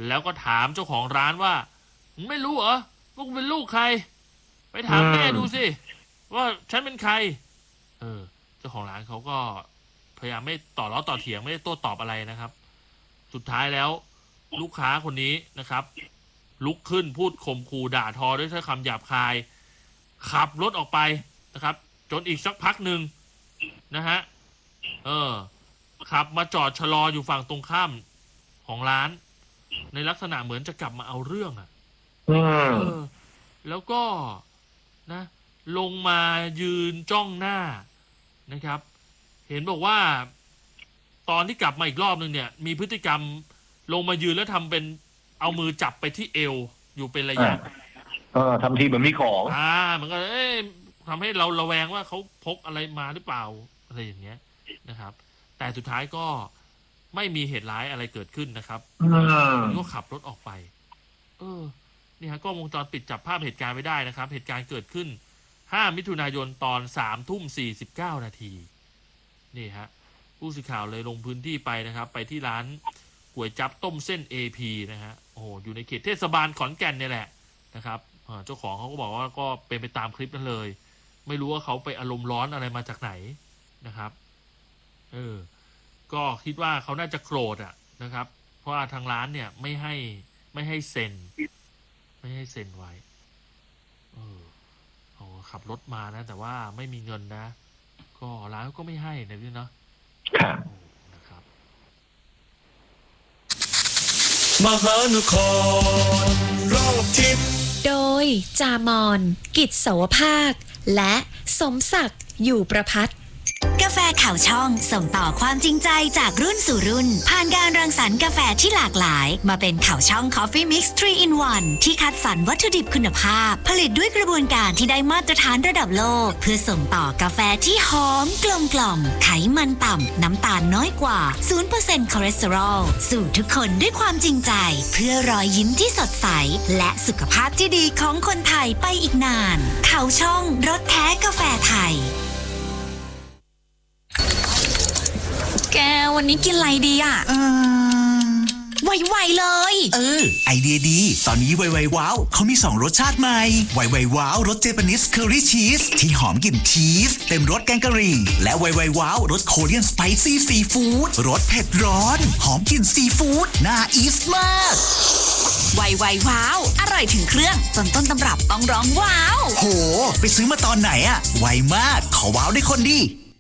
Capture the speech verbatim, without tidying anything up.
แล้วก็ถามเจ้าของร้านว่าไม่รู้เหรอว่ากูเป็นลูกใครไปถามแม่ดูสิว่าฉันเป็นใครเออเจ้าของร้านเขาก็พยายามไม่ต่อล้อต่อเถียงไม่ได้โต้ตอบอะไรนะครับสุดท้ายแล้วลูกค้าคนนี้นะครับลุกขึ้นพูดข่มขู่ด่าทอด้วยถ้อยคำหยาบคายขับรถออกไปนะครับจนอีกสักพักหนึ่งนะฮะเออขับมาจอดชะลออยู่ฝั่งตรงข้ามของร้านในลักษณะเหมือนจะกลับมาเอาเรื่องอ่ะเออแล้วก็นะลงมายืนจ้องหน้านะครับเห็นบอกว่าตอนที่กลับมาอีกรอบนึงเนี่ยมีพฤติกรรมลงมายืนแล้วทำเป็นเอามือจับไปที่เอวอยู่เป็นระยะเออทำทีเหมือนมีของอ่ามันก็เอ๊ะทำให้เราระแวงว่าเขาพกอะไรมาหรือเปล่าอะไรอย่างเงี้ยนะครับแต่สุดท้ายก็ไม่มีเหตุร้ายอะไรเกิดขึ้นนะครับก็ขับรถออกไปเออนี่ฮะกล้องวงจรปิดจับภาพเหตุการณ์ไว้ได้นะครับเหตุการณ์เกิดขึ้นห้ามิถุนายนตอนสามทุ่มสี่สิบเก้านาทีนี่ฮะผู้สื่อข่าวเลยลงพื้นที่ไปนะครับไปที่ร้านก๋วยจั๊บต้มเส้น เอ พี นะฮะโอ้โหอยู่ในเขตเทศบาลขอนแก่นเนี่ยแหละนะครับเจ้าของเขาก็บอกว่าก็เป็นไปตามคลิปนั้นเลยไม่รู้ว่าเขาไปอารมณ์ร้อนอะไรมาจากไหนนะครับเออก็คิดว่าเขาน่าจะโกรธอ่ะนะครับเพราะว่าทางร้านเนี่ยไม่ให้ไม่ให้เซ็นไม่ให้เซ็นไว้เออโอ้ขับรถมานะแต่ว่าไม่มีเงินนะก็ร้านก็ไม่ให้นะพี่เนาะนะครับมหานครรอบทิศโดยจามอนกิจโสภาคและสมศักดิ์อยู่ประภัตกาแฟข่าวช่องส่งต่อความจริงใจจากรุ่นสู่รุ่นผ่านการรังสรรค์กาแฟที่หลากหลายมาเป็นข่าวช่อง Coffee Mix ทรี อิน วัน ที่คัดสรรวัตถุดิบคุณภาพผลิตด้วยกระบวนการที่ได้มาตรฐานระดับโลกเพื่อส่งต่อกาแฟที่หอมกลมกล่อมไขมันต่ำน้ำตาลน้อยกว่า ศูนย์เปอร์เซ็นต์ คอเลสเตอรอลสู่ทุกคนด้วยความจริงใจเพื่อรอยยิ้มที่สดใสและสุขภาพที่ดีของคนไทยไปอีกนานข่าวช่องรสแท้กาแฟไทยแกวันนี้กินอะไรดีอ่ะอืมไวๆเลยเออไอเดียดีตอนนี้ไวๆว้าวเขามีสองรสชาติใหม่ไวๆว้าวรสเจแปนิสเคอรี่ชีสที่หอมกลิ่นชีสเต็มรสแกงกะหรี่และไวๆว้าวรสโคเรียนสไปซี่ซีฟู้ดรสเผ็ดร้อนหอมกลิ่นซีฟู้ดน่าอีสมากไวๆว้าวอร่อยถึงเครื่องจนต้นตำรับต้องร้องว้าวโหไปซื้อมาตอนไหนอะไวมากขอว้าวได้คนดี